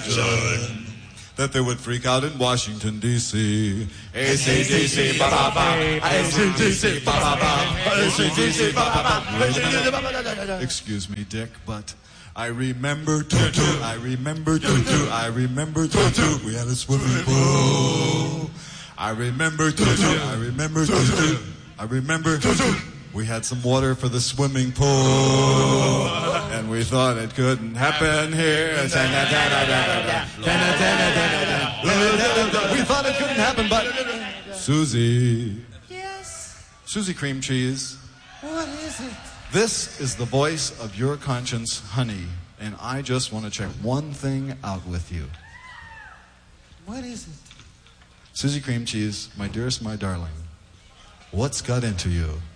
imagine that they would freak out in Washington, D.C. AC/DC, ba-ba-ba. AC/DC, ba-ba-ba. AC/DC, ba-ba-ba. Excuse me, Dick, but I remember Tutu. I remember Tutu. I remember Tutu. We had a swimming pool. I remember Tutu. I remember Tutu. I remember Tutu. We had some water for the swimming pool, and we thought it couldn't happen here. We thought it couldn't happen, but Susie. Yes? Susie Cream Cheese. What is it? This is the voice of your conscience, honey, and I just want to check one thing out with you. What is it? Susie Cream Cheese, my dearest, my darling, what's got into you?